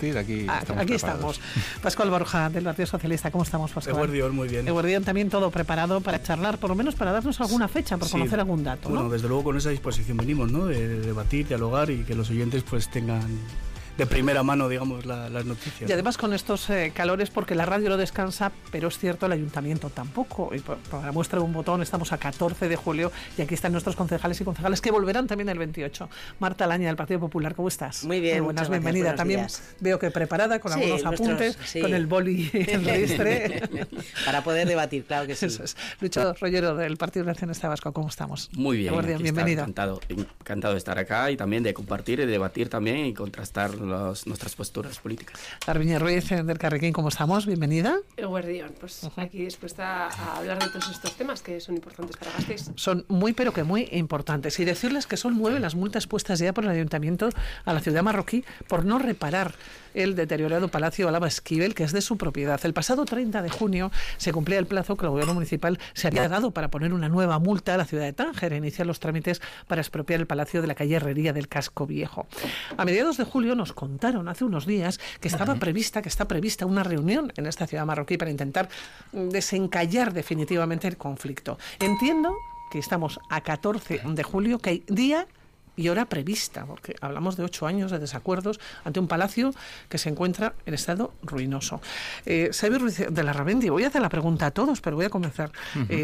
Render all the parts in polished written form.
debatir, aquí estamos. Pascual Borja, del Partido Socialista, ¿cómo estamos, Pascual? Eguerdión, muy bien. Eguerdión, también todo preparado para charlar, por lo menos para darnos alguna fecha, por conocer algún dato, ¿no? Bueno, desde luego con esa disposición venimos, ¿no? De debatir, dialogar y que los oyentes pues tengan de primera mano, digamos, las noticias. Y además con estos calores, porque la radio no descansa, pero es cierto, el ayuntamiento tampoco. Y para muestra de un botón, estamos a 14 de julio y aquí están nuestros concejales y concejales que volverán también el 28. Marta Laña, del Partido Popular, ¿cómo estás? Muy bien, buenas, bienvenida. Buenos también días. Veo que preparada con algunos apuntes, con el boli y el registre. Para poder debatir, claro que sí. Eso es. Lucho Rollero, del Partido Nacionalista Vasco, ¿cómo estamos? Muy bien, bienvenido. Encantado de estar acá y también de compartir y debatir también y contrastar nuestras posturas políticas. Garbiñe Ruiz, del Carrequín, ¿cómo estamos? Bienvenida. Eguerdión, pues aquí dispuesta a hablar de todos estos temas que son importantes para Gasteiz. Son muy, pero que muy importantes. Y decirles que son 9 las multas puestas ya por el Ayuntamiento a la ciudad marroquí por no reparar el deteriorado Palacio Alaba Esquivel, que es de su propiedad. El pasado 30 de junio se cumplía el plazo que el gobierno municipal se había dado para poner una nueva multa a la ciudad de Tánger e iniciar los trámites para expropiar el palacio de la calle Herrería del Casco Viejo. A mediados de julio nos contaron hace unos días que está prevista una reunión en esta ciudad marroquí para intentar desencallar definitivamente el conflicto. Entiendo que estamos a 14 de julio, que hay día y hora prevista, porque hablamos de 8 años de desacuerdos ante un palacio que se encuentra en estado ruinoso. Xavier Ruiz de la Ravendi, voy a hacer la pregunta a todos, pero voy a comenzar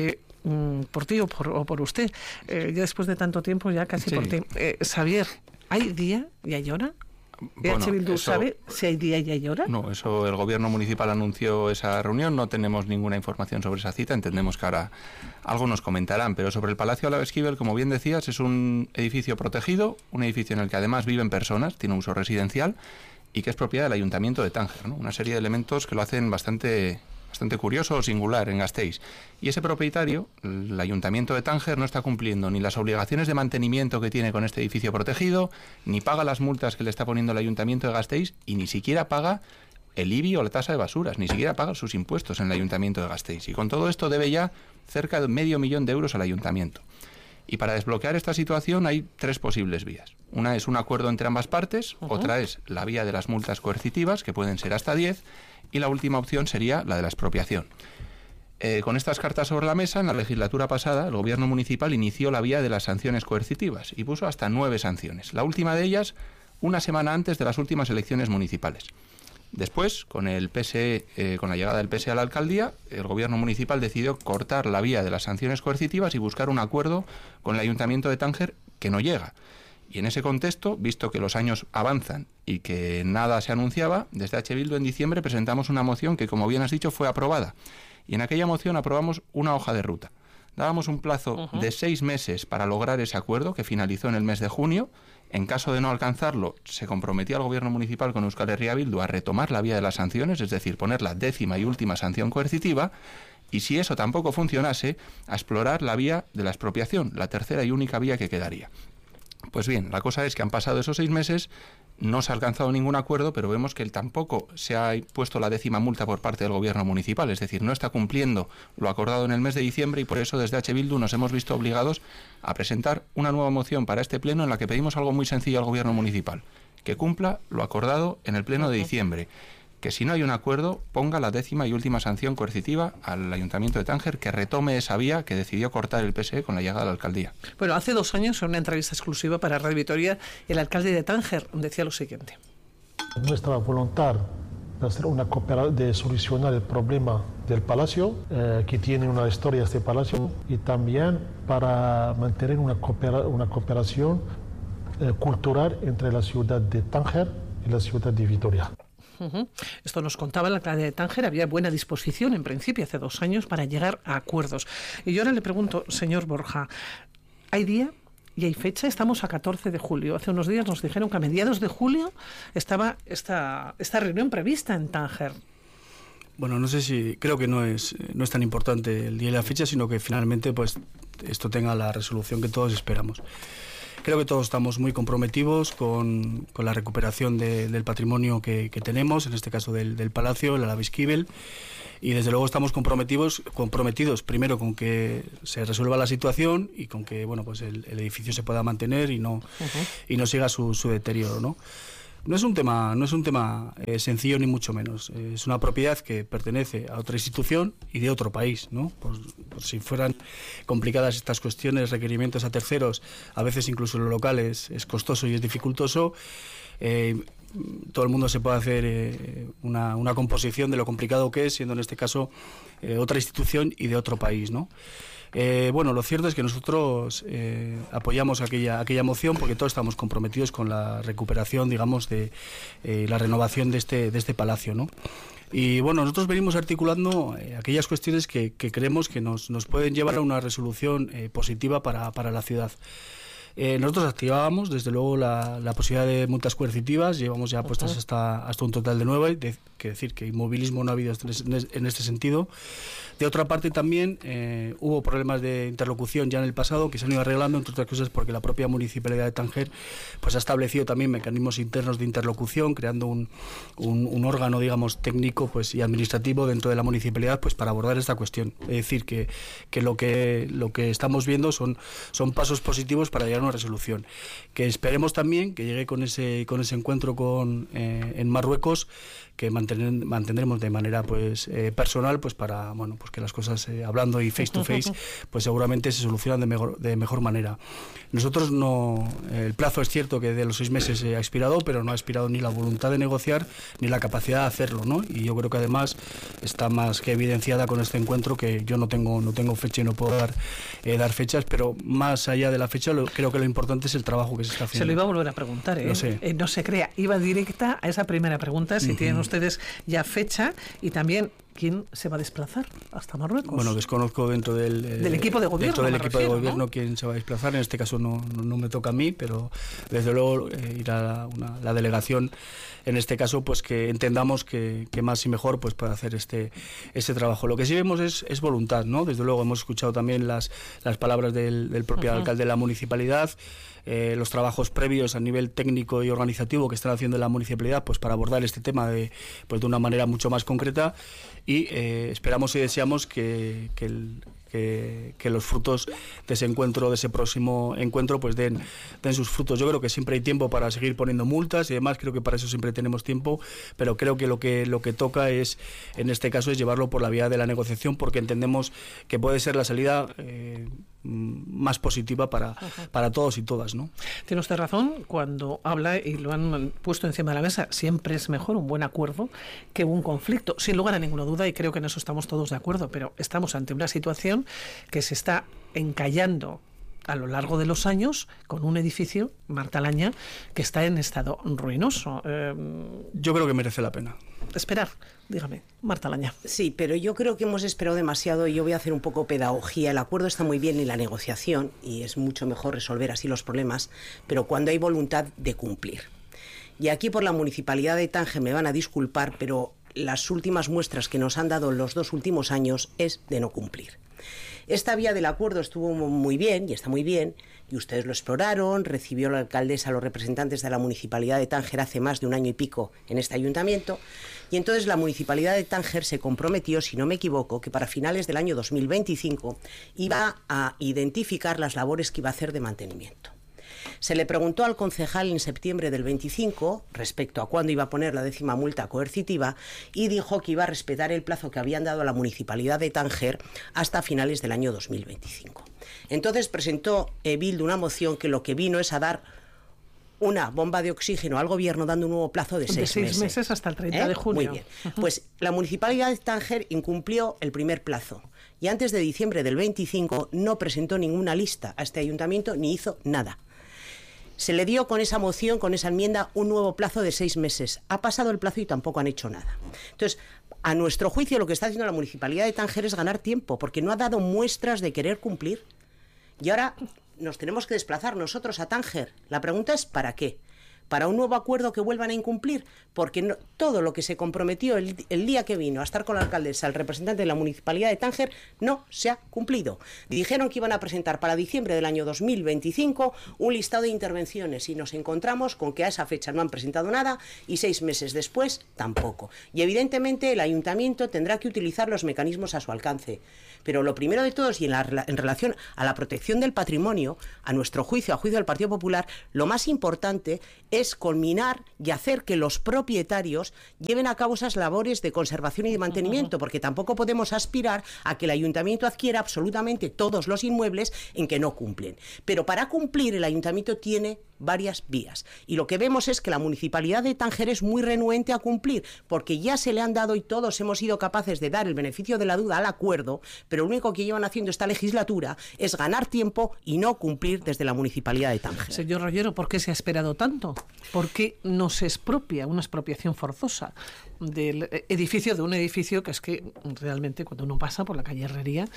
por ti o por usted. Ya después de tanto tiempo, ya casi por ti. Xavier, ¿hay día y hay hora? Bueno, Bildu sabe si hay día y hay hora. No, eso el gobierno municipal anunció esa reunión, no tenemos ninguna información sobre esa cita, entendemos que ahora algo nos comentarán, pero sobre el Palacio Alaba Esquivel, como bien decías, es un edificio protegido, un edificio en el que además viven personas, tiene uso residencial y que es propiedad del Ayuntamiento de Tánger, ¿no? Una serie de elementos que lo hacen bastante curioso o singular en Gasteiz. Y ese propietario, el Ayuntamiento de Tánger, no está cumpliendo ni las obligaciones de mantenimiento que tiene con este edificio protegido, ni paga las multas que le está poniendo el Ayuntamiento de Gasteiz y ni siquiera paga el IBI o la tasa de basuras, ni siquiera paga sus impuestos en el Ayuntamiento de Gasteiz. Y con todo esto debe ya cerca de $500,000 de euros al Ayuntamiento. Y para desbloquear esta situación hay 3 posibles vías. Una es un acuerdo entre ambas partes, otra es la vía de las multas coercitivas, que pueden ser hasta 10, y la última opción sería la de la expropiación. Con estas cartas sobre la mesa, en la legislatura pasada, el gobierno municipal inició la vía de las sanciones coercitivas y puso hasta 9 sanciones. La última de ellas, una semana antes de las últimas elecciones municipales. Después, con el PSE, con la llegada del PSE a la alcaldía, el gobierno municipal decidió cortar la vía de las sanciones coercitivas y buscar un acuerdo con el Ayuntamiento de Tánger que no llega. Y en ese contexto, visto que los años avanzan y que nada se anunciaba, desde H. Bildu en diciembre presentamos una moción que, como bien has dicho, fue aprobada. Y en aquella moción aprobamos una hoja de ruta. Dábamos un plazo de 6 meses para lograr ese acuerdo, que finalizó en el mes de junio. En caso de no alcanzarlo, se comprometía el gobierno municipal con Euskal Herria Bildu a retomar la vía de las sanciones, es decir, poner la 10ª y última sanción coercitiva, y si eso tampoco funcionase, a explorar la vía de la expropiación, la tercera y única vía que quedaría. Pues bien, la cosa es que han pasado esos 6 meses, no se ha alcanzado ningún acuerdo, pero vemos que tampoco se ha puesto la 10ª multa por parte del gobierno municipal, es decir, no está cumpliendo lo acordado en el mes de diciembre y por eso desde H. Bildu nos hemos visto obligados a presentar una nueva moción para este pleno en la que pedimos algo muy sencillo al gobierno municipal, que cumpla lo acordado en el pleno de diciembre, que si no hay un acuerdo ponga la 10ª y última sanción coercitiva al Ayuntamiento de Tánger, que retome esa vía que decidió cortar el PSE con la llegada a la alcaldía. Bueno, hace 2 años, en una entrevista exclusiva para Radio Vitoria, el alcalde de Tánger decía lo siguiente. Nuestra voluntad de solucionar el problema del palacio, que tiene una historia este palacio, y también para mantener una cooperación cultural entre la ciudad de Tánger y la ciudad de Vitoria. Esto nos contaba el alcalde de Tánger. Había buena disposición en principio hace 2 años para llegar a acuerdos. Y yo ahora le pregunto, señor Borja, ¿hay día y hay fecha? Estamos a 14 de julio. Hace unos días nos dijeron que a mediados de julio estaba esta reunión prevista en Tánger. Bueno, no sé si, creo que no es tan importante el día y la fecha, sino que finalmente pues esto tenga la resolución que todos esperamos. Creo que todos estamos muy comprometidos con la recuperación del patrimonio que tenemos, en este caso del Palacio, el Alaba Esquivel, y desde luego estamos comprometidos primero con que se resuelva la situación y con que bueno pues el edificio se pueda mantener y no siga su deterioro, ¿no? No es un tema sencillo ni mucho menos. Es una propiedad que pertenece a otra institución y de otro país, ¿no? Por si fueran complicadas estas cuestiones, requerimientos a terceros, a veces incluso en lo local es costoso y es dificultoso. Todo el mundo se puede hacer una composición de lo complicado que es, siendo en este caso otra institución y de otro país, ¿no? Bueno, lo cierto es que nosotros apoyamos aquella moción porque todos estamos comprometidos con la recuperación, digamos, de la renovación de este palacio, ¿no? Y bueno, nosotros venimos articulando aquellas cuestiones que creemos que nos pueden llevar a una resolución positiva para la ciudad. Nosotros activábamos, desde luego, la posibilidad de multas coercitivas. Llevamos ya puestas hasta un total de 9, que decir que inmovilismo no ha habido en este sentido. De otra parte, también hubo problemas de interlocución ya en el pasado que se han ido arreglando, entre otras cosas porque la propia Municipalidad de Tánger pues ha establecido también mecanismos internos de interlocución, creando un órgano, digamos, técnico pues y administrativo dentro de la municipalidad pues para abordar esta cuestión. Es decir, que lo que estamos viendo son pasos positivos para llegar a una resolución. Que esperemos también que llegue con ese encuentro en Marruecos, que mantendremos de manera pues personal pues para pues que las cosas hablando y face to face pues seguramente se solucionan de mejor manera. Nosotros el plazo es cierto que de los 6 meses ha expirado, pero no ha expirado ni la voluntad de negociar ni la capacidad de hacerlo, ¿no? Y yo creo que además está más que evidenciada con este encuentro, que yo no tengo fecha y no puedo dar fechas, pero más allá de la fecha creo que lo importante es el trabajo que se está haciendo. Se lo iba a volver a preguntar, ¿eh? No se crea. Iba directa a esa primera pregunta, si tienen ustedes ya fecha y también quién se va a desplazar hasta Marruecos. Bueno, desconozco dentro del equipo de gobierno. Dentro del equipo de gobierno, ¿no? Quién se va a desplazar. En este caso no me toca a mí, pero desde luego irá la delegación. En este caso, pues que entendamos que más y mejor pues para hacer este trabajo. Lo que sí vemos es voluntad, ¿no? Desde luego hemos escuchado también las palabras del propio alcalde de la municipalidad, los trabajos previos a nivel técnico y organizativo que están haciendo la municipalidad pues para abordar este tema de una manera mucho más concreta, y esperamos y deseamos que los frutos de ese encuentro, de ese próximo encuentro, pues den sus frutos. Yo creo que siempre hay tiempo para seguir poniendo multas y demás, creo que para eso siempre tenemos tiempo, pero creo que lo que toca es, en este caso, es llevarlo por la vía de la negociación, porque entendemos que puede ser la salida más positiva para todos y todas, ¿no? Tiene usted razón cuando habla, y lo han puesto encima de la mesa, siempre es mejor un buen acuerdo que un conflicto, sin lugar a ninguna duda, y creo que en eso estamos todos de acuerdo, pero estamos ante una situación que se está encallando a lo largo de los años con un edificio, Marta Laña, que está en estado ruinoso. Yo creo que merece la pena esperar, dígame, Marta Laña. Sí, pero yo creo que hemos esperado demasiado y yo voy a hacer un poco pedagogía. El acuerdo está muy bien y la negociación, y es mucho mejor resolver así los problemas, pero cuando hay voluntad de cumplir. Y aquí por la Municipalidad de Tánger me van a disculpar, pero las últimas muestras que nos han dado los 2 últimos años es de no cumplir. Esta vía del acuerdo estuvo muy bien y está muy bien, y ustedes lo exploraron, recibió la alcaldesa a los representantes de la Municipalidad de Tánger hace más de 1 año y pico en este ayuntamiento, y entonces la Municipalidad de Tánger se comprometió, si no me equivoco, que para finales del año 2025 iba a identificar las labores que iba a hacer de mantenimiento. Se le preguntó al concejal en septiembre del 25 respecto a cuándo iba a poner la 10ª multa coercitiva y dijo que iba a respetar el plazo que habían dado a la Municipalidad de Tánger hasta finales del año 2025. Entonces presentó Bildu una moción que lo que vino es a dar una bomba de oxígeno al gobierno, dando un nuevo plazo de 6 meses. 6 meses hasta el 30 de junio. Muy bien. Pues la Municipalidad de Tánger incumplió el primer plazo y antes de diciembre del 25 no presentó ninguna lista a este ayuntamiento ni hizo nada. Se le dio con esa moción, con esa enmienda, un nuevo plazo de 6 meses. Ha pasado el plazo y tampoco han hecho nada. Entonces, a nuestro juicio, lo que está haciendo la Municipalidad de Tánger es ganar tiempo, porque no ha dado muestras de querer cumplir. Y ahora nos tenemos que desplazar nosotros a Tánger. La pregunta es ¿para qué? ¿Para un nuevo acuerdo que vuelvan a incumplir? Porque todo lo que se comprometió el día que vino a estar con la alcaldesa, el representante de la Municipalidad de Tánger, no se ha cumplido. Dijeron que iban a presentar para diciembre del año 2025 un listado de intervenciones y nos encontramos con que a esa fecha no han presentado nada y 6 meses después tampoco. Y evidentemente el ayuntamiento tendrá que utilizar los mecanismos a su alcance. Pero lo primero de todos, y en relación a la protección del patrimonio, a nuestro juicio, a juicio del Partido Popular, lo más importante es culminar y hacer que los propietarios lleven a cabo esas labores de conservación y de mantenimiento, porque tampoco podemos aspirar a que el ayuntamiento adquiera absolutamente todos los inmuebles en que no cumplen. Pero para cumplir el ayuntamiento tiene varias vías. Y lo que vemos es que la Municipalidad de Tánger es muy renuente a cumplir, porque ya se le han dado y todos hemos sido capaces de dar el beneficio de la duda al acuerdo, pero lo único que llevan haciendo esta legislatura es ganar tiempo y no cumplir desde la Municipalidad de Tánger. Señor Rollero, ¿por qué se ha esperado tanto? ¿Por qué no se expropia, una expropiación forzosa del edificio, de un edificio que es que realmente cuando uno pasa por la calle Herrería,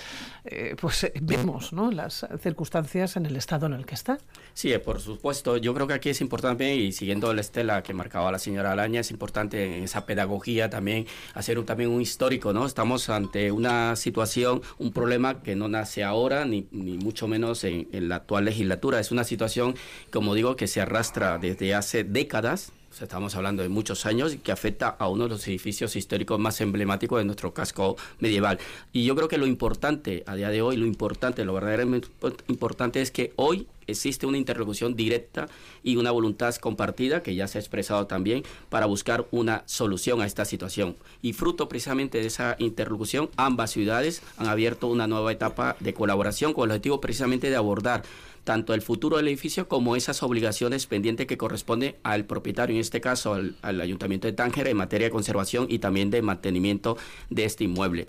pues vemos, ¿no?, las circunstancias en el estado en el que está? Sí, por supuesto. Yo creo que aquí es importante, y siguiendo la estela que marcaba la señora Alaña, es importante en esa pedagogía también hacer también un histórico, ¿no? Estamos ante una situación, un problema que no nace ahora, ni mucho menos en la actual legislatura. Es una situación, como digo, que se arrastra desde hace décadas. O sea, estamos hablando de muchos años, que afecta a uno de los edificios históricos más emblemáticos de nuestro casco medieval. Y yo creo que lo importante a día de hoy, lo verdaderamente importante es que hoy existe una interlocución directa y una voluntad compartida, que ya se ha expresado también, para buscar una solución a esta situación. Y fruto precisamente de esa interlocución, ambas ciudades han abierto una nueva etapa de colaboración con el objetivo precisamente de abordar tanto el futuro del edificio como esas obligaciones pendientes que corresponde al propietario, en este caso al Ayuntamiento de Tánger, en materia de conservación y también de mantenimiento de este inmueble.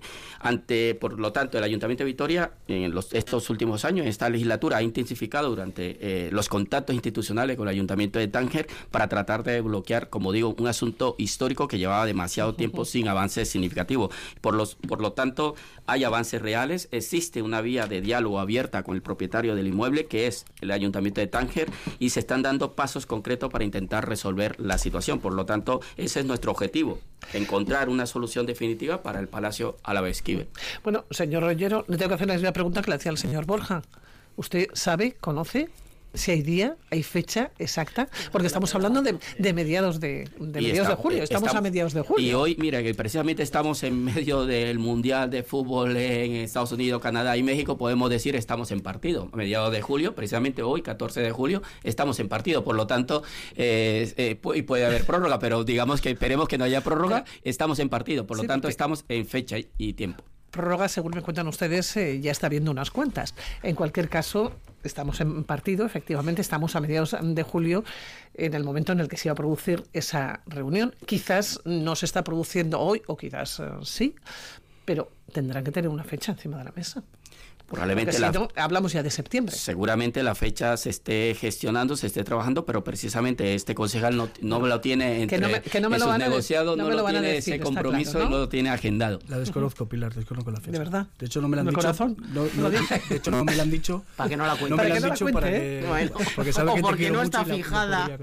Por lo tanto, el Ayuntamiento de Vitoria en estos últimos años, en esta legislatura, ha intensificado durante los contactos institucionales con el Ayuntamiento de Tánger para tratar de bloquear, como digo, un asunto histórico que llevaba demasiado tiempo sin avances significativos. Por lo tanto, hay avances reales, existe una vía de diálogo abierta con el propietario del inmueble, que es el Ayuntamiento de Tánger, y se están dando pasos concretos para intentar resolver la situación. Por lo tanto, ese es nuestro objetivo, encontrar una solución definitiva para el Palacio Álava Esquivel. Bueno, señor Rollero, le tengo que hacer la misma pregunta que le hacía al señor Borja. ¿Usted sabe, conoce si hay día, hay fecha exacta? Porque estamos hablando de mediados de julio. Estamos a mediados de julio. Y hoy, mira, que precisamente estamos en medio del Mundial de Fútbol en Estados Unidos, Canadá y México. Podemos decir estamos en partido. A mediados de julio, precisamente hoy, 14 de julio, estamos en partido. Por lo tanto, y puede haber prórroga, pero digamos que esperemos que no haya prórroga. Estamos en partido. Por lo tanto, estamos en fecha y tiempo. Prórroga, según me cuentan ustedes, ya está viendo unas cuantas. En cualquier caso, estamos en partido, efectivamente, estamos a mediados de julio, en el momento en el que se iba a producir esa reunión. Quizás no se está produciendo hoy, o quizás sí, pero tendrán que tener una fecha encima de la mesa. Probablemente si no, hablamos ya de septiembre. Seguramente la fecha se esté gestionando, se esté trabajando, pero precisamente este concejal no lo tiene entre sus negociados, no lo tiene ese compromiso, claro, ¿no? Y no lo tiene agendado. La desconozco, Pilar, desconozco la fecha. ¿De verdad? De hecho, no me la han dicho. Corazón? De hecho, no me la han dicho. Para que no la cuente. No me la han dicho para que... Bueno, porque sabe que porque te no mucho está fijada.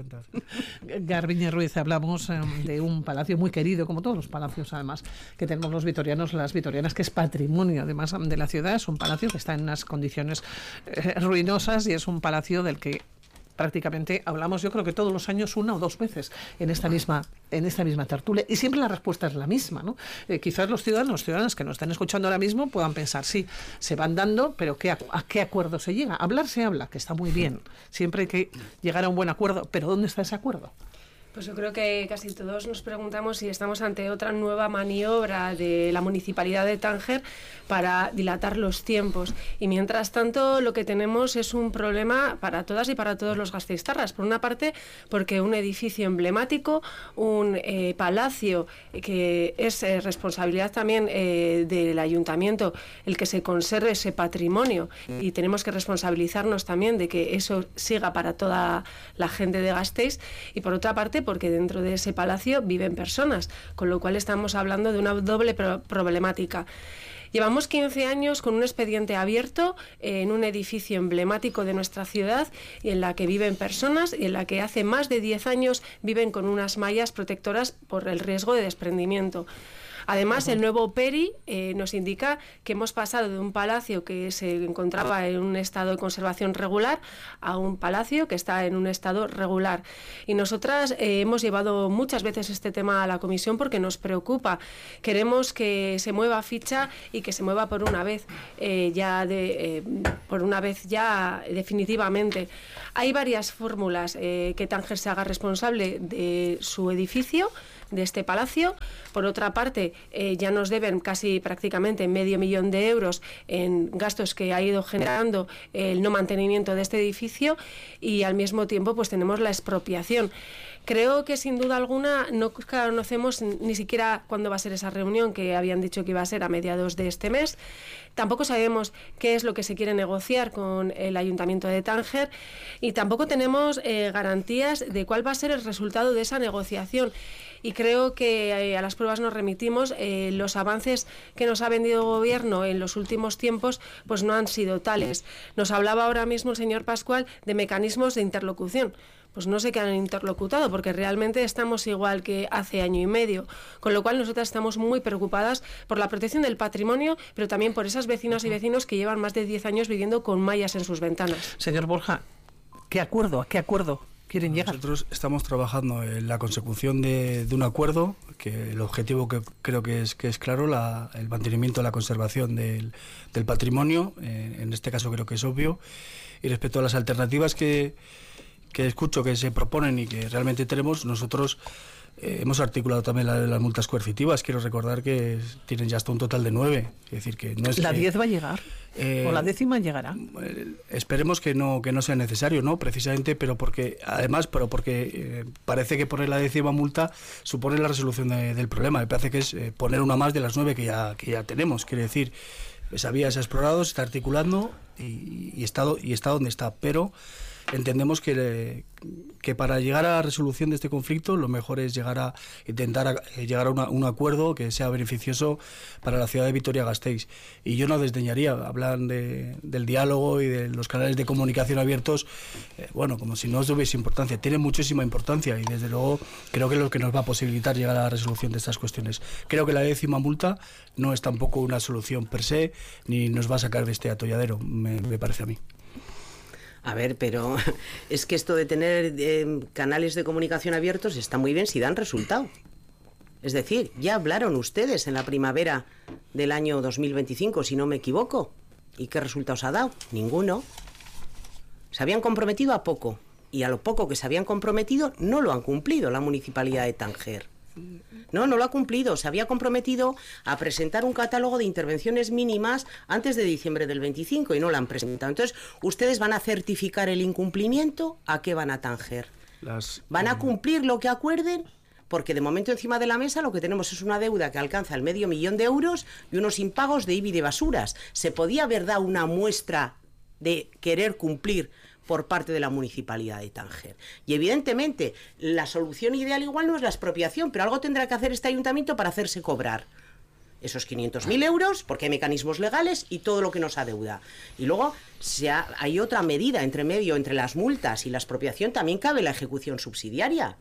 Garbiñe Ruiz, hablamos de un palacio muy querido, como todos los palacios, además, que tenemos los vitorianos, las vitorianas, que es patrimonio, además, de la ciudad. Es un palacio que está en unas condiciones ruinosas y es un palacio del que prácticamente hablamos, yo creo que todos los años, una o dos veces en esta misma tertulia, y siempre la respuesta es la misma, ¿no? Quizás los ciudadanos que nos están escuchando ahora mismo puedan pensar, sí, se van dando, pero ¿a qué acuerdo se llega? Hablar se habla, que está muy bien, siempre hay que llegar a un buen acuerdo, pero ¿dónde está ese acuerdo? Pues yo creo que casi todos nos preguntamos si estamos ante otra nueva maniobra de la Municipalidad de Tánger para dilatar los tiempos. Y mientras tanto, lo que tenemos es un problema para todas y para todos los gasteiztarras. Por una parte, porque un edificio emblemático, un palacio que es responsabilidad también del ayuntamiento el que se conserve ese patrimonio, y tenemos que responsabilizarnos también de que eso siga para toda la gente de Gasteiz. Y por otra parte, porque dentro de ese palacio viven personas, con lo cual estamos hablando de una doble problemática. Llevamos 15 años con un expediente abierto en un edificio emblemático de nuestra ciudad, y en la que viven personas, y en la que hace más de 10 años viven con unas mallas protectoras por el riesgo de desprendimiento. Además, el nuevo PERI nos indica que hemos pasado de un palacio que se encontraba en un estado de conservación regular a un palacio que está en un estado regular. Y nosotras hemos llevado muchas veces este tema a la comisión porque nos preocupa. Queremos que se mueva ficha y y que se mueva por una vez ya definitivamente. Hay varias fórmulas, que Tánger se haga responsable de su edificio, de este palacio. Por otra parte, ya nos deben casi prácticamente $500.000 de euros en gastos que ha ido generando el no mantenimiento de este edificio, y al mismo tiempo pues tenemos la expropiación. Creo que sin duda alguna no conocemos ni siquiera cuándo va a ser esa reunión, que habían dicho que iba a ser a mediados de este mes. Tampoco sabemos qué es lo que se quiere negociar con el Ayuntamiento de Tánger, y tampoco tenemos garantías de cuál va a ser el resultado de esa negociación. Y creo que a las pruebas nos remitimos. Los avances que nos ha vendido el Gobierno en los últimos tiempos pues no han sido tales. Nos hablaba ahora mismo el señor Pascual de mecanismos de interlocución. Pues no sé qué han interlocutado, porque realmente estamos igual que hace año y medio, con lo cual nosotras estamos muy preocupadas por la protección del patrimonio, pero también por esas vecinas y vecinos que llevan más de 10 años viviendo con mallas en sus ventanas. Señor Borja, ¿a qué acuerdo quieren llegar? Nosotros estamos trabajando en la consecución de un acuerdo, que el objetivo que creo que es claro, el mantenimiento, la conservación del patrimonio, en este caso creo que es obvio, y respecto a las alternativas que escucho que se proponen y que realmente tenemos, nosotros hemos articulado también las multas coercitivas. Quiero recordar que tienen ya hasta un total de 9. Es decir, que no es ¿La 10 va a llegar? ¿O la 10ª llegará? Esperemos que no sea necesario, ¿no? Precisamente, pero porque parece que poner la 10ª multa supone la resolución del problema. Me parece que es poner una más de las 9 que ya tenemos. Quiere decir, esa vía se ha explorado, se está articulando y está donde está, pero entendemos que para llegar a la resolución de este conflicto lo mejor es intentar llegar a un acuerdo que sea beneficioso para la ciudad de Vitoria-Gasteiz. Y yo no desdeñaría, hablan del diálogo y de los canales de comunicación abiertos, como si no tuviese importancia. Tiene muchísima importancia y desde luego creo que es lo que nos va a posibilitar llegar a la resolución de estas cuestiones. Creo que la 10ª multa no es tampoco una solución per se, ni nos va a sacar de este atolladero, me parece a mí. A ver, pero es que esto de tener canales de comunicación abiertos está muy bien si dan resultado. Es decir, ya hablaron ustedes en la primavera del año 2025, si no me equivoco. ¿Y qué resultados ha dado? Ninguno. Se habían comprometido a poco, y a lo poco que se habían comprometido no lo han cumplido la Municipalidad de Tánger. No lo ha cumplido. Se había comprometido a presentar un catálogo de intervenciones mínimas antes de diciembre del 25 y no lo han presentado. Entonces, ¿ustedes van a certificar el incumplimiento? ¿A qué van a Tánger? ¿Van a cumplir lo que acuerden? Porque de momento encima de la mesa lo que tenemos es una deuda que alcanza el $500.000 de euros y unos impagos de IBI de basuras. Se podía haber dado una muestra de querer cumplir por parte de la Municipalidad de Tánger. Y evidentemente la solución ideal igual no es la expropiación, pero algo tendrá que hacer este ayuntamiento para hacerse cobrar esos 500.000 euros, porque hay mecanismos legales y todo lo que nos adeuda. Y luego hay otra medida entre medio, entre las multas y la expropiación, también cabe la ejecución subsidiaria.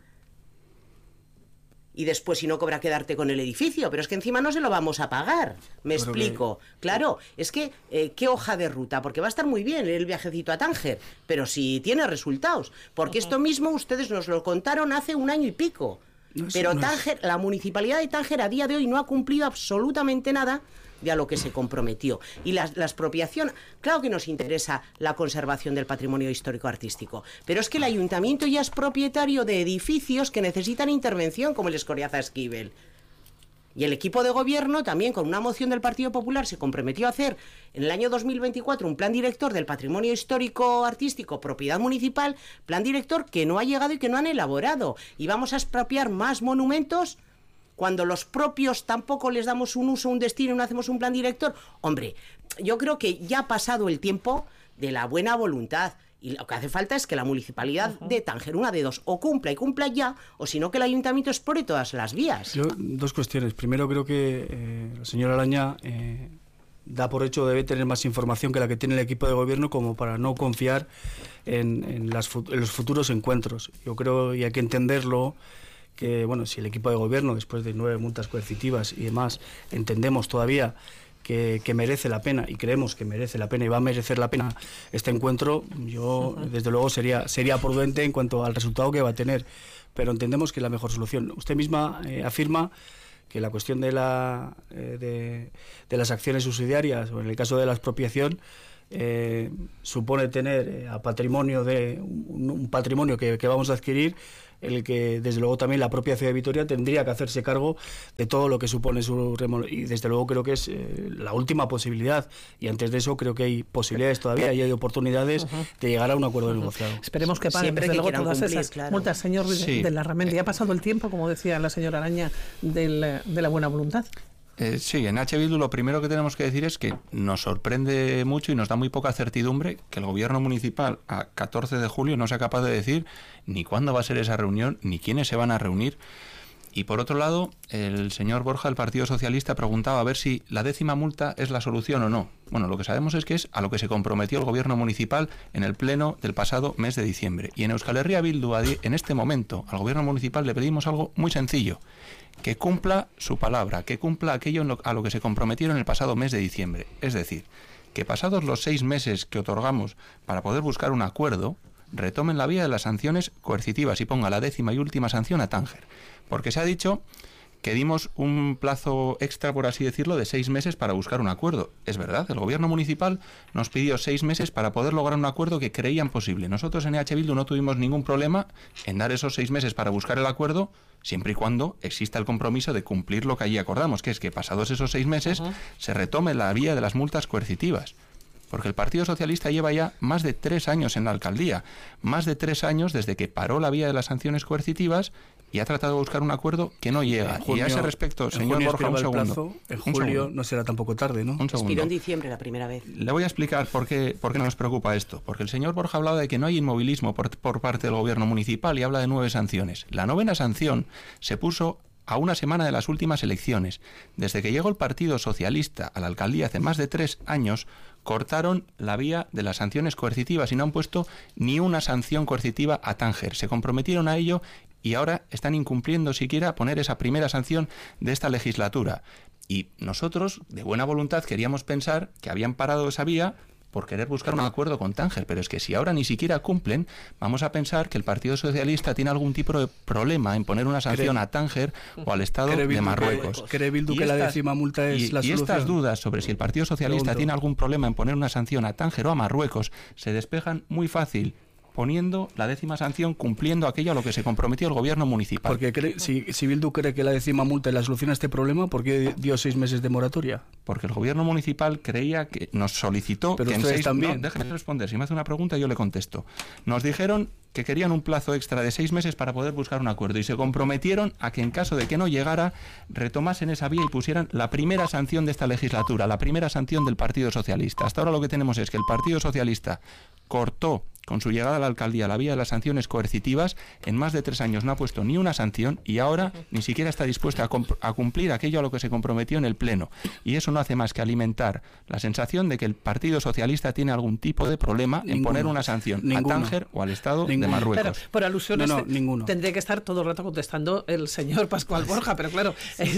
Y después, si no cobra, quedarte con el edificio. Pero es que encima no se lo vamos a pagar. Me explico. Claro, es que, ¿qué hoja de ruta? Porque va a estar muy bien el viajecito a Tánger, pero si tiene resultados. Porque esto mismo ustedes nos lo contaron hace 1 año y pico. Pero Tánger, la Municipalidad de Tánger a día de hoy no ha cumplido absolutamente nada de a lo que se comprometió. Y la expropiación, claro que nos interesa la conservación del patrimonio histórico-artístico, pero es que el ayuntamiento ya es propietario de edificios que necesitan intervención, como el Escoriaza Esquivel. Y el equipo de gobierno también, con una moción del Partido Popular, se comprometió a hacer en el año 2024 un plan director del patrimonio histórico-artístico, propiedad municipal, plan director que no ha llegado y que no han elaborado. Y vamos a expropiar más monumentos cuando los propios tampoco les damos un uso, un destino, no hacemos un plan director. Hombre, yo creo que ya ha pasado el tiempo de la buena voluntad. Y lo que hace falta es que la Municipalidad de Tánger, una de dos, o cumpla y cumpla ya, o si no que el Ayuntamiento explore todas las vías. Yo, 2 cuestiones. Primero, creo que la señora Alaña da por hecho debe tener más información que la que tiene el equipo de gobierno como para no confiar en los futuros encuentros. Yo creo, y hay que entenderlo, que si el equipo de gobierno, después de 9 multas coercitivas y demás, entendemos todavía que merece la pena, y creemos que merece la pena y va a merecer la pena este encuentro, yo desde luego sería prudente en cuanto al resultado que va a tener, pero entendemos que es la mejor solución. Usted misma afirma que la cuestión de las acciones subsidiarias, o en el caso de la expropiación, supone tener a patrimonio un patrimonio que vamos a adquirir, el que desde luego también la propia ciudad de Vitoria tendría que hacerse cargo de todo lo que supone y desde luego creo que es la última posibilidad, y antes de eso creo que hay posibilidades todavía y hay oportunidades de llegar a un acuerdo negociado. Esperemos que paren desde luego todas esas multas, señor de la Ramendi. Ha pasado el tiempo, como decía la señora Araña, de la buena voluntad. Sí, en H. Bildu lo primero que tenemos que decir es que nos sorprende mucho y nos da muy poca certidumbre que el gobierno municipal a 14 de julio no sea capaz de decir ni cuándo va a ser esa reunión, ni quiénes se van a reunir. Y por otro lado, el señor Borja del Partido Socialista preguntaba a ver si la 10ª multa es la solución o no. Bueno, lo que sabemos es que es a lo que se comprometió el gobierno municipal en el pleno del pasado mes de diciembre. Y en Euskal Herria Bildu, en este momento, al gobierno municipal le pedimos algo muy sencillo: que cumpla su palabra, que cumpla aquello a lo que se comprometieron el pasado mes de diciembre. Es decir, que pasados los 6 meses que otorgamos para poder buscar un acuerdo, retomen la vía de las sanciones coercitivas y ponga la 10ª y última sanción a Tánger. Porque se ha dicho que dimos un plazo extra, por así decirlo, de 6 meses para buscar un acuerdo. Es verdad, el gobierno municipal nos pidió 6 meses para poder lograr un acuerdo que creían posible. Nosotros en EH Bildu no tuvimos ningún problema en dar esos 6 meses para buscar el acuerdo, siempre y cuando exista el compromiso de cumplir lo que allí acordamos, que es que pasados esos 6 meses se retome la vía de las multas coercitivas. Porque el Partido Socialista lleva ya más de 3 años en la alcaldía, más de 3 años desde que paró la vía de las sanciones coercitivas y ha tratado de buscar un acuerdo que no llega. Junio, y a ese respecto, señor Borja, un segundo. Plazo, en julio no será tampoco tarde, ¿no? Un segundo. Expiró en diciembre la primera vez. Le voy a explicar por qué nos preocupa esto. Porque el señor Borja hablaba de que no hay inmovilismo por parte del gobierno municipal y habla de 9 sanciones. La 9ª sanción se puso a una semana de las últimas elecciones. Desde que llegó el Partido Socialista a la alcaldía hace más de 3 años, cortaron la vía de las sanciones coercitivas y no han puesto ni una sanción coercitiva a Tánger. Se comprometieron a ello y ahora están incumpliendo siquiera poner esa primera sanción de esta legislatura. Y nosotros, de buena voluntad, queríamos pensar que habían parado esa vía por querer buscar un acuerdo con Tánger, pero es que si ahora ni siquiera cumplen, vamos a pensar que el Partido Socialista tiene algún tipo de problema en poner una sanción a Tánger o al Estado de Marruecos. ¿Cree Bildu que la 10ª multa es la solución? Y estas dudas sobre si el Partido Socialista tiene algún problema en poner una sanción a Tánger o a Marruecos se despejan muy fácil poniendo la 10ª sanción, cumpliendo aquello a lo que se comprometió el gobierno municipal. Porque si Bildu cree que la 10ª multa es la solución a este problema, ¿por qué dio 6 meses de moratoria? Porque el gobierno municipal creía que nos solicitó... Pero que ustedes en 6... también. No, déjeme responder. Si me hace una pregunta, yo le contesto. Nos dijeron que querían un plazo extra de 6 meses para poder buscar un acuerdo y se comprometieron a que en caso de que no llegara, retomasen esa vía y pusieran la primera sanción de esta legislatura, la primera sanción del Partido Socialista. Hasta ahora lo que tenemos es que el Partido Socialista cortó con su llegada a la alcaldía la vía de las sanciones coercitivas, en más de 3 años no ha puesto ni una sanción y ahora ni siquiera está dispuesta a cumplir aquello a lo que se comprometió en el Pleno. Y eso no hace más que alimentar la sensación de que el Partido Socialista tiene algún tipo de problema en poner una sanción a Tánger o al Estado de Marruecos. Pero, por alusiones, ninguno. Tendría que estar todo el rato contestando el señor Pascual Borja, pero claro,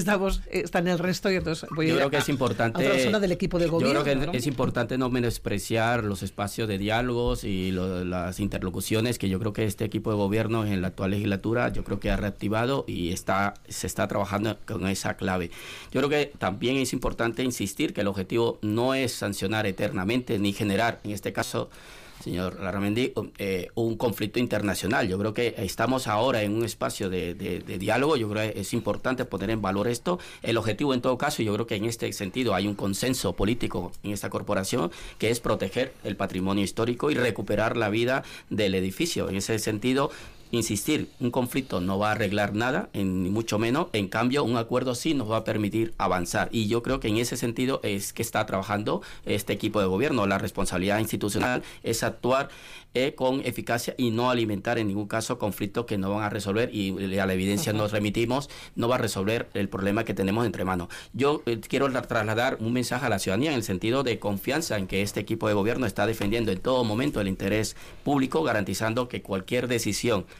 está en el resto y entonces voy yo a ir creo que es importante, a otra persona del equipo de gobierno. Yo creo que es importante no menospreciar los espacios de diálogos y las interlocuciones que yo creo que este equipo de gobierno en la actual legislatura yo creo que ha reactivado y se está trabajando con esa clave. Yo creo que también es importante insistir que el objetivo no es sancionar eternamente ni generar, en este caso, señor Larramendi, un conflicto internacional. Yo creo que estamos ahora en un espacio de diálogo. Yo creo que es importante poner en valor esto. El objetivo, en todo caso, yo creo que en este sentido hay un consenso político en esta corporación, que es proteger el patrimonio histórico y recuperar la vida del edificio. En ese sentido, insistir, un conflicto no va a arreglar nada, ni mucho menos. En cambio, un acuerdo sí nos va a permitir avanzar. Y yo creo que en ese sentido es que está trabajando este equipo de gobierno. La responsabilidad institucional es actuar con eficacia y no alimentar en ningún caso conflictos que no van a resolver, y a la evidencia nos remitimos, no va a resolver el problema que tenemos entre manos. Yo quiero trasladar un mensaje a la ciudadanía en el sentido de confianza en que este equipo de gobierno está defendiendo en todo momento el interés público, garantizando que cualquier decisión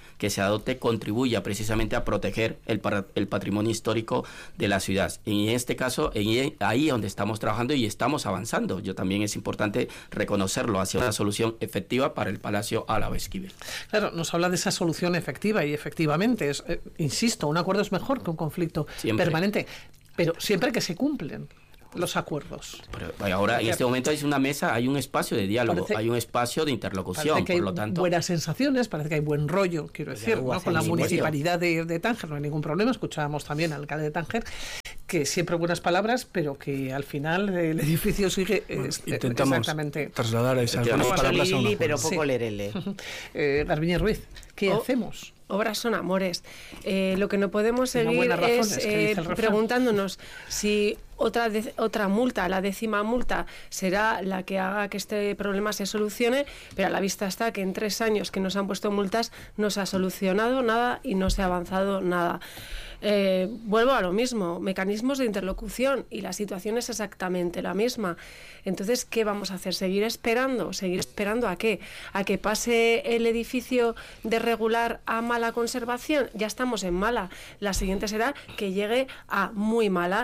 que se adopte contribuya precisamente a proteger el patrimonio histórico de la ciudad. Y en este caso, ahí donde estamos trabajando y estamos avanzando. Yo también es importante reconocerlo hacia una solución efectiva para el Palacio Álava Esquivel. Claro, nos habla de esa solución efectiva y efectivamente, insisto, un acuerdo es mejor que un conflicto permanente, pero siempre que se cumplen los acuerdos. Pero ahora, en este momento, hay una mesa, hay un espacio de diálogo, hay un espacio de interlocución, parece que por lo hay tanto... buenas sensaciones, parece que hay buen rollo, quiero decir, ¿no? Con la municipalidad de Tánger no hay ningún problema. Escuchábamos también al alcalde de Tánger, que siempre buenas palabras, pero que al final el edificio sigue intentamos exactamente trasladar esas buenas palabras a un pero poco lerele. Garbiñe Ruiz, ¿qué hacemos? Obras son amores. Lo que no podemos seguir es preguntándonos si otra multa, la 10ª multa, será la que haga que este problema se solucione, pero a la vista está que en 3 años que nos han puesto multas no se ha solucionado nada y no se ha avanzado nada. Vuelvo a lo mismo, mecanismos de interlocución, y la situación es exactamente la misma. Entonces, ¿qué vamos a hacer? ¿Seguir esperando? ¿Seguir esperando a qué? ¿A que pase el edificio de regular a mala conservación? Ya estamos en mala. La siguiente será que llegue a muy mala.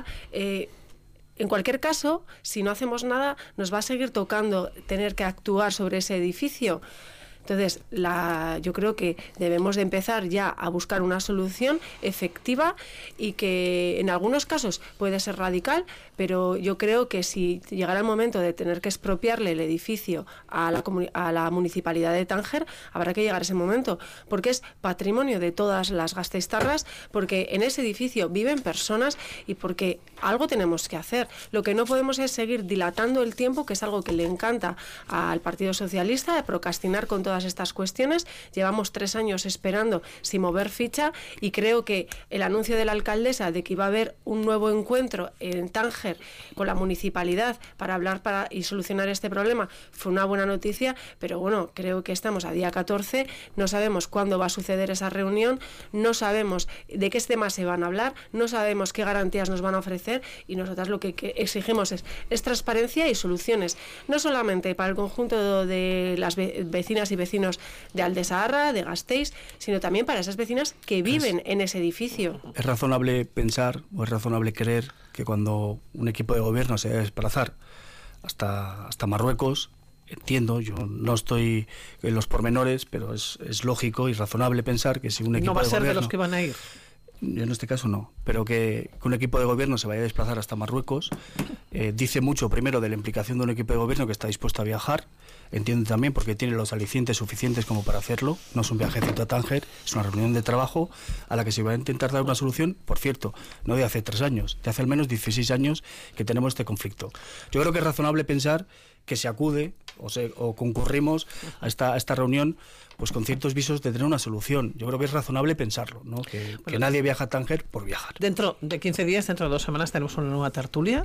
En cualquier caso, si no hacemos nada, nos va a seguir tocando tener que actuar sobre ese edificio. Entonces, yo creo que debemos de empezar ya a buscar una solución efectiva y que en algunos casos puede ser radical, pero yo creo que si llegara el momento de tener que expropiarle el edificio a la municipalidad de Tánger, habrá que llegar a ese momento, porque es patrimonio de todas las gasteiztarras, porque en ese edificio viven personas y porque algo tenemos que hacer. Lo que no podemos es seguir dilatando el tiempo, que es algo que le encanta al Partido Socialista, de procrastinar con todas estas cuestiones. Llevamos 3 años esperando sin mover ficha, y creo que el anuncio de la alcaldesa de que iba a haber un nuevo encuentro en Tánger con la municipalidad para hablar y solucionar este problema fue una buena noticia, pero bueno, creo que estamos a día 14, no sabemos cuándo va a suceder esa reunión, no sabemos de qué temas se van a hablar, no sabemos qué garantías nos van a ofrecer, y nosotras lo que exigimos es transparencia y soluciones, no solamente para el conjunto de las vecinas y vecinos de Aldesaharra, de Gasteiz, sino también para esas vecinas que viven en ese edificio. Es razonable pensar, o es razonable creer, que cuando un equipo de gobierno se debe desplazar hasta Marruecos, entiendo, yo no estoy en los pormenores, pero es lógico y razonable pensar que si un equipo no va a ser de gobierno, de los que van a ir. Yo en este caso no, pero que un equipo de gobierno se vaya a desplazar hasta Marruecos dice mucho, primero, de la implicación de un equipo de gobierno que está dispuesto a viajar. Entiendo también porque tiene los alicientes suficientes como para hacerlo. No es un viajecito a Tánger, es una reunión de trabajo a la que se va a intentar dar una solución, por cierto, no de hace 3 años, de hace al menos 16 años que tenemos este conflicto. Yo creo que es razonable pensar que se acude o concurrimos a esta reunión pues con ciertos visos de tener una solución. Yo creo que es razonable pensarlo, ¿no? Que nadie viaja a Tánger por viajar. Dentro de 15 días, dentro de 2 semanas, tenemos una nueva tertulia.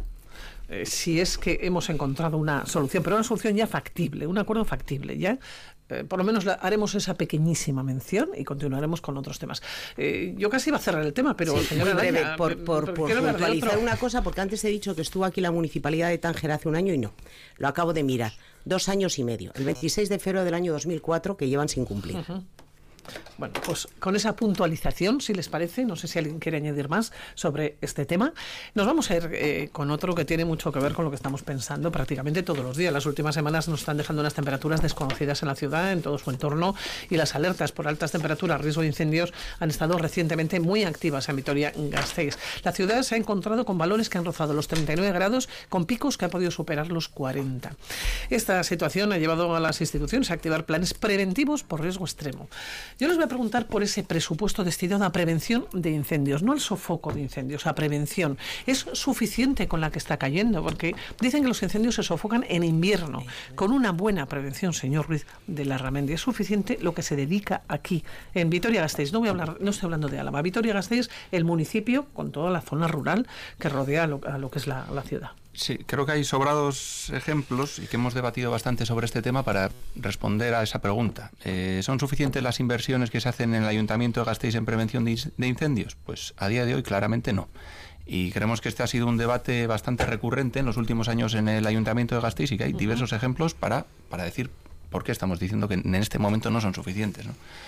Si es que hemos encontrado una solución, pero una solución ya factible, un acuerdo factible, ya. Por lo menos haremos esa pequeñísima mención y continuaremos con otros temas. Yo casi iba a cerrar el tema, pero... Sí, señora muy breve, por puntualizar una cosa, porque antes he dicho que estuvo aquí la Municipalidad de Tánger hace un año y no, lo acabo de mirar, 2 años y medio, el 26 de febrero del año 2004, que llevan sin cumplir. Uh-huh. Bueno, pues con esa puntualización, si les parece, no sé si alguien quiere añadir más sobre este tema, nos vamos a ir con otro que tiene mucho que ver con lo que estamos pensando prácticamente todos los días. Las últimas semanas nos están dejando unas temperaturas desconocidas en la ciudad, en todo su entorno, y las alertas por altas temperaturas, riesgo de incendios, han estado recientemente muy activas en Vitoria-Gasteiz. La ciudad se ha encontrado con valores que han rozado los 39 grados, con picos que han podido superar los 40. Esta situación ha llevado a las instituciones a activar planes preventivos por riesgo extremo. Yo les voy a preguntar por ese presupuesto destinado a prevención de incendios, no al sofoco de incendios, a prevención. ¿Es suficiente con la que está cayendo? Porque dicen que los incendios se sofocan en invierno. Con una buena prevención, señor Ruiz de Larramendi, ¿es suficiente lo que se dedica aquí, en Vitoria-Gasteiz? No estoy hablando de Álava. Vitoria-Gasteiz, el municipio con toda la zona rural que rodea a lo que es la ciudad. Sí, creo que hay sobrados ejemplos y que hemos debatido bastante sobre este tema para responder a esa pregunta. ¿Son suficientes las inversiones que se hacen en el Ayuntamiento de Gasteiz en prevención de incendios? Pues a día de hoy claramente no. Y creemos que este ha sido un debate bastante recurrente en los últimos años en el Ayuntamiento de Gasteiz y que hay diversos ejemplos para decir por qué estamos diciendo que en este momento no son suficientes, ¿no?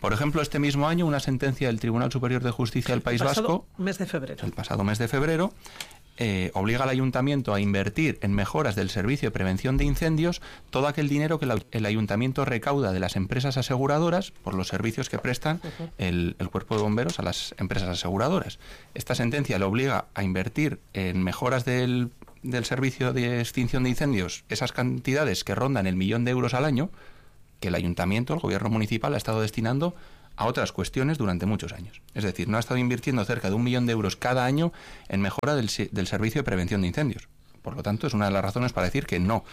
Por ejemplo, este mismo año, una sentencia del Tribunal Superior de Justicia del País Vasco, el pasado mes de febrero, obliga al ayuntamiento a invertir en mejoras del servicio de prevención de incendios todo aquel dinero que el ayuntamiento recauda de las empresas aseguradoras por los servicios que prestan el cuerpo de bomberos a las empresas aseguradoras. Esta sentencia le obliga a invertir en mejoras del servicio de extinción de incendios esas cantidades que rondan el 1.000.000 de euros al año, que el ayuntamiento, el gobierno municipal, ha estado destinando a otras cuestiones durante muchos años. Es decir, no ha estado invirtiendo cerca de 1.000.000 de euros cada año en mejora del servicio de prevención de incendios. Por lo tanto, es una de las razones para decir que no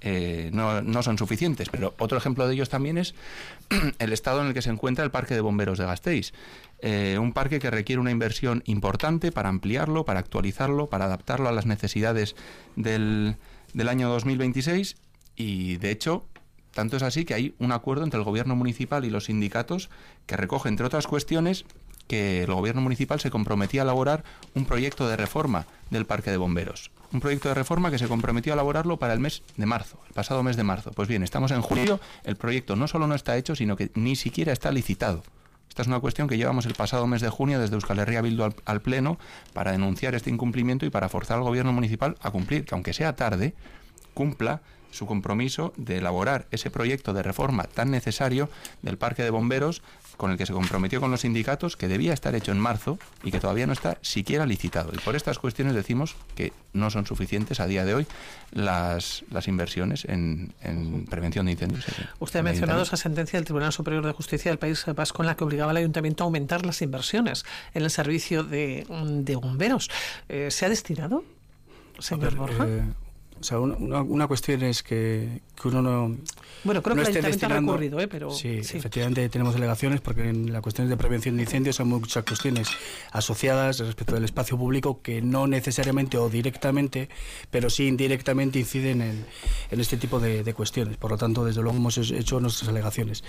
son suficientes. Pero otro ejemplo de ellos también es el estado en el que se encuentra el Parque de Bomberos de Gasteiz. Un parque que requiere una inversión importante para ampliarlo, para actualizarlo, para adaptarlo a las necesidades del año 2026 y, de hecho, tanto es así que hay un acuerdo entre el gobierno municipal y los sindicatos que recoge, entre otras cuestiones, que el gobierno municipal se comprometía a elaborar un proyecto de reforma del parque de bomberos. Un proyecto de reforma que se comprometió a elaborarlo para el mes de marzo, el pasado mes de marzo. Pues bien, estamos en julio, el proyecto no solo no está hecho, sino que ni siquiera está licitado. Esta es una cuestión que llevamos el pasado mes de junio desde Euskal Herria Bildu al Pleno para denunciar este incumplimiento y para forzar al gobierno municipal a cumplir, que aunque sea tarde, cumpla su compromiso de elaborar ese proyecto de reforma tan necesario del parque de bomberos con el que se comprometió con los sindicatos, que debía estar hecho en marzo y que todavía no está siquiera licitado. Y por estas cuestiones decimos que no son suficientes a día de hoy las inversiones en prevención de incendios. Usted ha mencionado esa sentencia del Tribunal Superior de Justicia del País Vasco en la que obligaba al ayuntamiento a aumentar las inversiones en el servicio de bomberos. ¿Se ha destinado, señor Borja? O sea, una cuestión es que uno no... Bueno, creo que el ayuntamiento ha recurrido, pero... Sí, efectivamente tenemos delegaciones porque en las cuestiones de prevención de incendios hay muchas cuestiones asociadas respecto del espacio público que no necesariamente o directamente, pero sí indirectamente inciden en este tipo de cuestiones. Por lo tanto, desde luego hemos hecho nuestras alegaciones.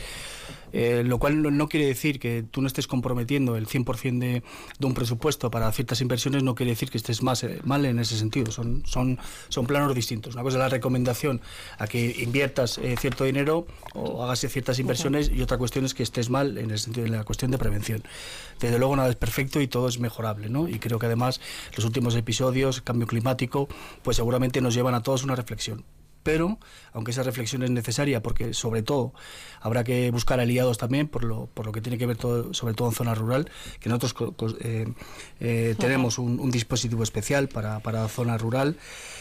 Lo cual no quiere decir que tú no estés comprometiendo el 100% de un presupuesto para ciertas inversiones, no quiere decir que estés mal en ese sentido. Son planos distintos. Una cosa es la recomendación a que inviertas cierto dinero o hagas ciertas inversiones y otra cuestión es que estés mal en el sentido de la cuestión de prevención. Desde luego nada es perfecto y todo es mejorable, ¿no? Y creo que además los últimos episodios, cambio climático, pues seguramente nos llevan a todos una reflexión. Pero, aunque esa reflexión es necesaria, porque sobre todo habrá que buscar aliados también, por lo que tiene que ver sobre todo en zona rural, que nosotros tenemos un dispositivo especial para zona rural.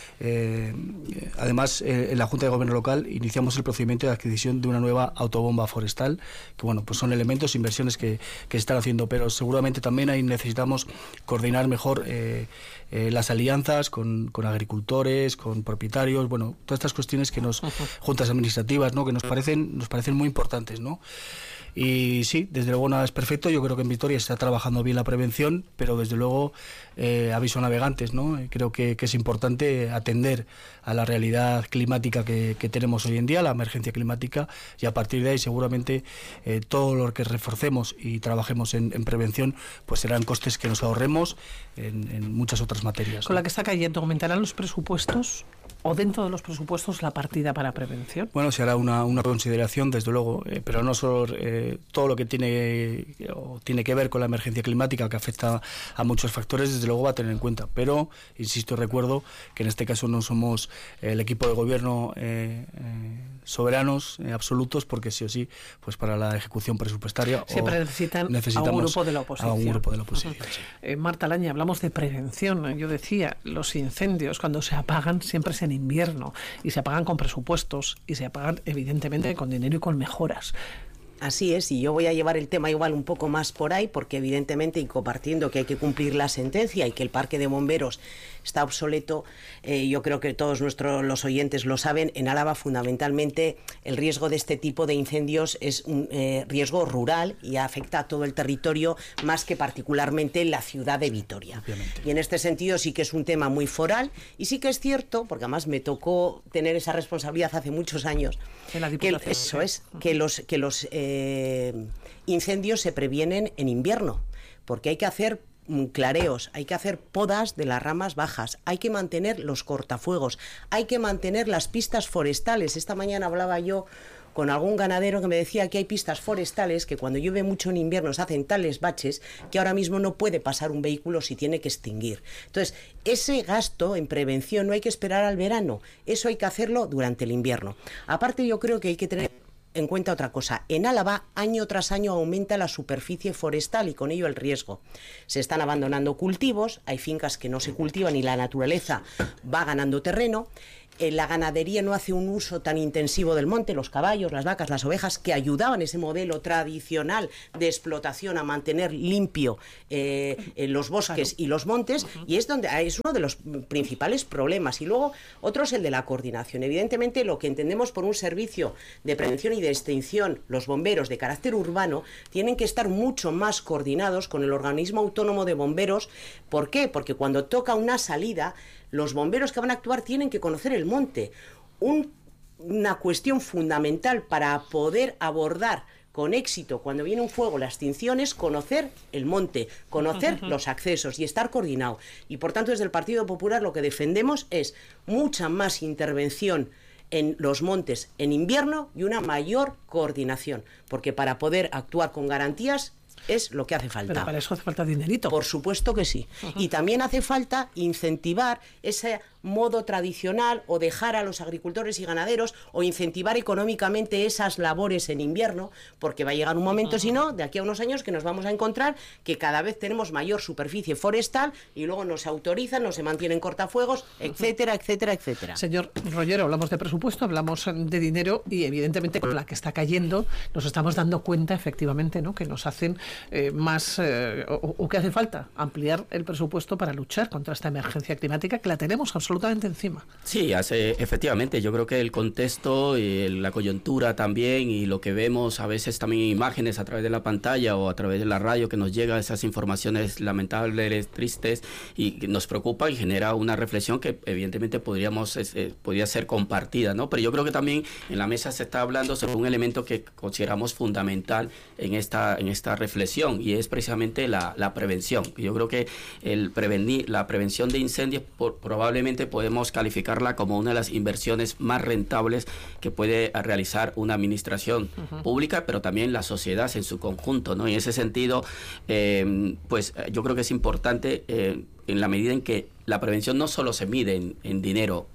Además, en la Junta de Gobierno Local iniciamos el procedimiento de adquisición de una nueva autobomba forestal, que bueno, pues son elementos, inversiones que se están haciendo, pero seguramente también ahí necesitamos coordinar mejor las alianzas con agricultores, con propietarios, bueno, todas estas cuestiones que juntas administrativas, ¿no? Que nos parecen muy importantes, ¿no? Y sí, desde luego nada es perfecto. Yo creo que en Vitoria se está trabajando bien la prevención, pero desde luego aviso a navegantes, ¿no? Creo que es importante atender a la realidad climática que tenemos hoy en día, la emergencia climática, y a partir de ahí seguramente todo lo que reforcemos y trabajemos en prevención pues serán costes que nos ahorremos en muchas otras materias. Con la que está cayendo, ¿aumentarán los presupuestos o dentro de los presupuestos la partida para prevención? Bueno, se hará una consideración, desde luego, pero no solo todo lo que tiene que ver con la emergencia climática, que afecta a muchos factores, desde luego va a tener en cuenta. Pero, insisto, recuerdo que en este caso no somos el equipo de gobierno soberanos absolutos, porque sí o sí, pues para la ejecución presupuestaria siempre necesitamos a un grupo de la oposición. A un grupo de la oposición, sí. Marta Alaña, hablamos de prevención. Yo decía, los incendios cuando se apagan siempre es en invierno y se apagan con presupuestos y se apagan evidentemente con dinero y con mejoras. Así es, y yo voy a llevar el tema igual un poco más por ahí, porque evidentemente, y compartiendo que hay que cumplir la sentencia y que el parque de bomberos está obsoleto, yo creo que todos los oyentes lo saben, en Álava fundamentalmente el riesgo de este tipo de incendios es un riesgo rural y afecta a todo el territorio, más que particularmente la ciudad de Vitoria. Obviamente. Y en este sentido sí que es un tema muy foral, y sí que es cierto, porque además me tocó tener esa responsabilidad hace muchos años, que los incendios se previenen en invierno, porque hay que hacer clareos, hay que hacer podas de las ramas bajas, hay que mantener los cortafuegos, hay que mantener las pistas forestales. Esta mañana hablaba yo con algún ganadero que me decía que hay pistas forestales que cuando llueve mucho en invierno se hacen tales baches que ahora mismo no puede pasar un vehículo si tiene que extinguir. Entonces, ese gasto en prevención no hay que esperar al verano, eso hay que hacerlo durante el invierno. Aparte, yo creo que hay que tener en cuenta otra cosa. En Álava, año tras año aumenta la superficie forestal y con ello el riesgo. Se están abandonando cultivos, hay fincas que no se cultivan y la naturaleza va ganando terreno. La ganadería no hace un uso tan intensivo del monte, los caballos, las vacas, las ovejas, que ayudaban ese modelo tradicional de explotación a mantener limpio los bosques y los montes, y es uno de los principales problemas. Y luego otro es el de la coordinación. Evidentemente, lo que entendemos por un servicio de prevención y de extinción, los bomberos de carácter urbano, tienen que estar mucho más coordinados con el organismo autónomo de bomberos. ¿Por qué? Porque cuando toca una salida, los bomberos que van a actuar tienen que conocer el monte. Una cuestión fundamental para poder abordar con éxito cuando viene un fuego la extinción es conocer el monte, conocer los accesos y estar coordinado. Y por tanto, desde el Partido Popular lo que defendemos es mucha más intervención en los montes en invierno y una mayor coordinación, porque para poder actuar con garantías es lo que hace falta. Pero para eso hace falta dinerito. Por supuesto que sí. Y también hace falta incentivar ese modo tradicional o dejar a los agricultores y ganaderos o incentivar económicamente esas labores en invierno, porque va a llegar un momento, si no, de aquí a unos años que nos vamos a encontrar que cada vez tenemos mayor superficie forestal y luego no se autorizan, no se mantienen cortafuegos, etcétera, etcétera, etcétera. Señor Rollero, hablamos de presupuesto, hablamos de dinero y evidentemente con la que está cayendo nos estamos dando cuenta efectivamente, ¿no?, que nos hacen más o que hace falta ampliar el presupuesto para luchar contra esta emergencia climática que la tenemos absolutamente encima. Sí, efectivamente, yo creo que el contexto y la coyuntura también y lo que vemos a veces también imágenes a través de la pantalla o a través de la radio que nos llega esas informaciones lamentables, tristes y que nos preocupa y genera una reflexión que evidentemente podría ser compartida, ¿no? Pero yo creo que también en la mesa se está hablando sobre un elemento que consideramos fundamental en esta reflexión y es precisamente la prevención. Yo creo que la prevención de incendios probablemente podemos calificarla como una de las inversiones más rentables que puede realizar una administración pública, pero también la sociedad en su conjunto, ¿no? Y en ese sentido, pues yo creo que es importante en la medida en que la prevención no solo se mide en dinero,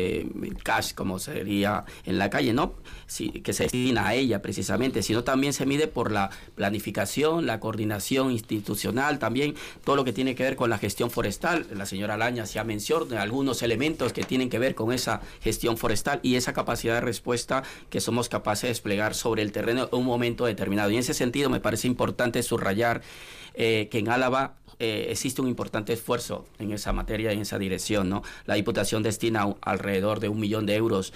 cash, como sería en la calle, ¿no? Sí, que se destina a ella precisamente, sino también se mide por la planificación, la coordinación institucional, también todo lo que tiene que ver con la gestión forestal. La señora Alaña hacía mención de algunos elementos que tienen que ver con esa gestión forestal y esa capacidad de respuesta que somos capaces de desplegar sobre el terreno en un momento determinado. Y en ese sentido me parece importante subrayar que en Álava existe un importante esfuerzo en esa materia, en esa dirección, ¿no? La Diputación destina alrededor de 1 millón de euros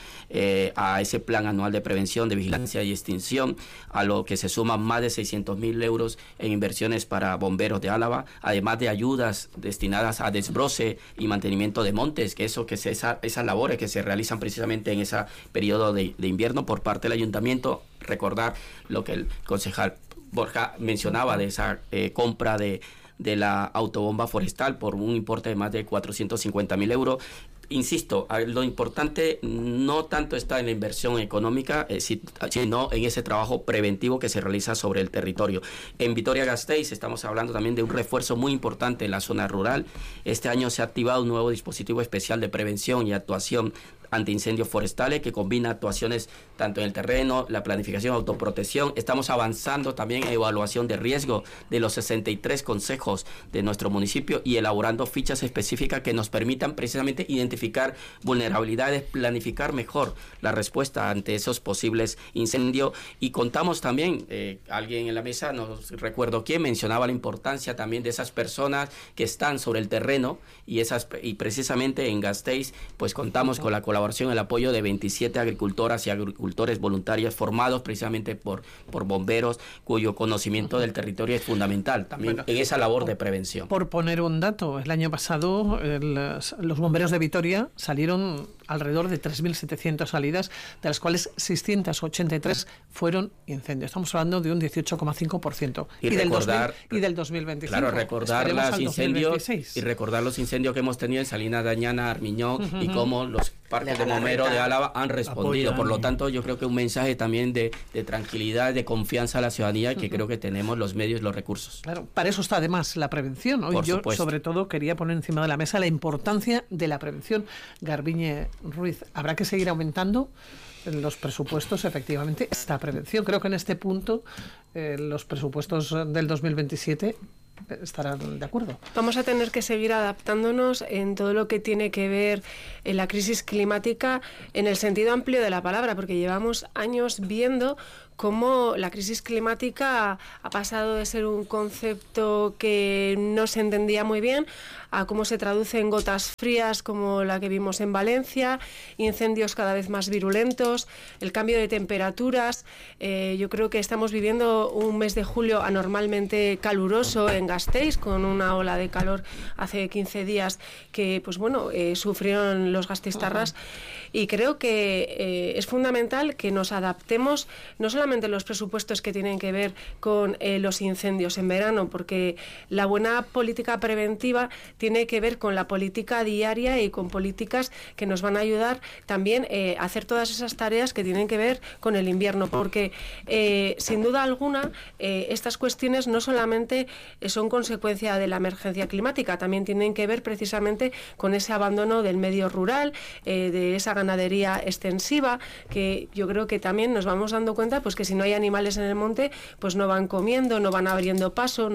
a ese plan anual de prevención, de vigilancia y extinción, a lo que se suman más de 600.000 euros en inversiones para bomberos de Álava, además de ayudas destinadas a desbroce y mantenimiento de montes, que esas labores que se realizan precisamente en ese periodo de invierno por parte del ayuntamiento. Recordar lo que el concejal Borja mencionaba de esa compra de la autobomba forestal por un importe de más de 450.000 euros. Insisto, lo importante no tanto está en la inversión económica, sino en ese trabajo preventivo que se realiza sobre el territorio. En Vitoria-Gasteiz estamos hablando también de un refuerzo muy importante en la zona rural. Este año se ha activado un nuevo dispositivo especial de prevención y actuación ante incendios forestales que combina actuaciones tanto en el terreno, la planificación, autoprotección. Estamos avanzando también en evaluación de riesgo de los 63 consejos de nuestro municipio y elaborando fichas específicas que nos permitan precisamente identificar vulnerabilidades, planificar mejor la respuesta ante esos posibles incendios. Y contamos también, alguien en la mesa, no recuerdo quién, mencionaba la importancia también de esas personas que están sobre el terreno y precisamente en Gasteiz pues contamos con la colaboración, el apoyo de 27 agricultoras y agricultores voluntarios formados precisamente por bomberos cuyo conocimiento del territorio es fundamental también en esa labor de prevención. Por poner un dato, el año pasado los bomberos de Vitoria salieron alrededor de 3.700 salidas, de las cuales 683 fueron incendios. Estamos hablando de un 18,5%. Y del 2025. Claro, recordar los incendios y recordar los incendios que hemos tenido en Salina de Añana, Armiñón y cómo los Parque de Bomberos de Álava han respondido. Por lo tanto, yo creo que un mensaje también de tranquilidad, de confianza a la ciudadanía, que creo que tenemos los medios, los recursos. Claro, para eso está además la prevención. Hoy yo, sobre todo, quería poner encima de la mesa la importancia de la prevención. Garbiñe Ruiz, ¿habrá que seguir aumentando en los presupuestos, efectivamente, esta prevención? Creo que en este punto los presupuestos del 2027 estarán de acuerdo. Vamos a tener que seguir adaptándonos en todo lo que tiene que ver en la crisis climática en el sentido amplio de la palabra, porque llevamos años viendo cómo la crisis climática ha pasado de ser un concepto que no se entendía muy bien a cómo se traduce en gotas frías como la que vimos en Valencia, incendios cada vez más virulentos, el cambio de temperaturas. Yo creo que estamos viviendo un mes de julio anormalmente caluroso en Gasteiz, con una ola de calor hace 15 días que sufrieron los gasteiztarras. Y creo que es fundamental que nos adaptemos no solamente los presupuestos que tienen que ver con los incendios en verano, porque la buena política preventiva tiene que ver con la política diaria y con políticas que nos van a ayudar también a hacer todas esas tareas que tienen que ver con el invierno, porque sin duda alguna estas cuestiones no solamente son consecuencia de la emergencia climática, también tienen que ver precisamente con ese abandono del medio rural, de esa ganadería extensiva, que yo creo que también nos vamos dando cuenta pues que si no hay animales en el monte, pues no van comiendo, no van abriendo paso,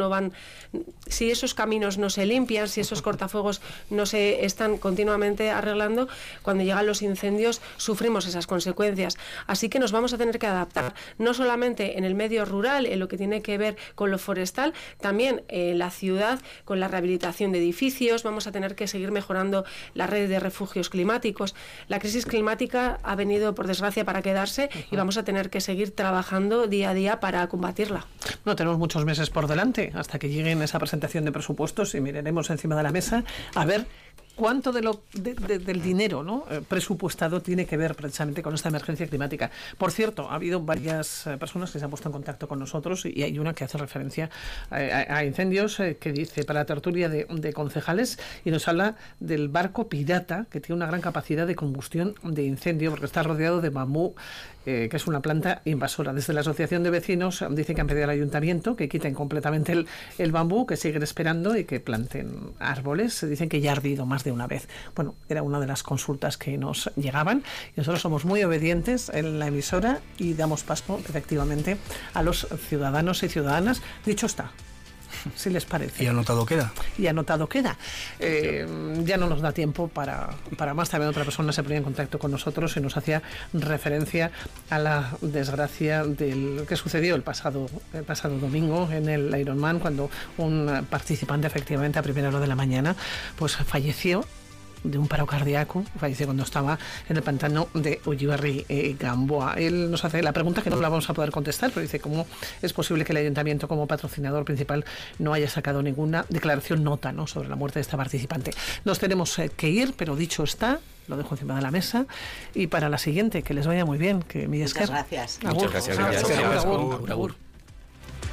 si esos caminos no se limpian, si esos cortafuegos no se están continuamente arreglando, cuando llegan los incendios sufrimos esas consecuencias. Así que nos vamos a tener que adaptar, no solamente en el medio rural, en lo que tiene que ver con lo forestal, también en la ciudad, con la rehabilitación de edificios, vamos a tener que seguir mejorando la red de refugios climáticos. La crisis climática ha venido, por desgracia, para quedarse y vamos a tener que seguir trabajando día a día para combatirla. No tenemos muchos meses por delante hasta que lleguen esa presentación de presupuestos y miraremos encima de la mesa a ver cuánto del dinero, ¿no?, presupuestado tiene que ver precisamente con esta emergencia climática. Por cierto, ha habido varias personas que se han puesto en contacto con nosotros y hay una que hace referencia a incendios que dice para la tertulia de concejales y nos habla del barco pirata que tiene una gran capacidad de combustión de incendio porque está rodeado de bambú, que es una planta invasora. Desde la Asociación de Vecinos dicen que han pedido al Ayuntamiento que quiten completamente el bambú, que siguen esperando y que planten árboles. Dicen que ya ha ardido más de una vez. Bueno, era una de las consultas que nos llegaban y nosotros somos muy obedientes en la emisora y damos paso efectivamente a los ciudadanos y ciudadanas. Dicho está, si les parece. Y anotado queda. Ya no nos da tiempo para más. También otra persona se ponía en contacto con nosotros y nos hacía referencia a la desgracia que sucedió el pasado domingo en el Ironman, cuando un participante efectivamente a primera hora de la mañana pues falleció de un paro cardíaco, falleció cuando estaba en el pantano de Ullibarri Gamboa. Él nos hace la pregunta que no la vamos a poder contestar, pero dice cómo es posible que el Ayuntamiento como patrocinador principal no haya sacado ninguna declaración nota, ¿no?, sobre la muerte de esta participante. Nos tenemos que ir, pero dicho está, lo dejo encima de la mesa y para la siguiente, que les vaya muy bien, que Muchas gracias. Muchas gracias. Agur.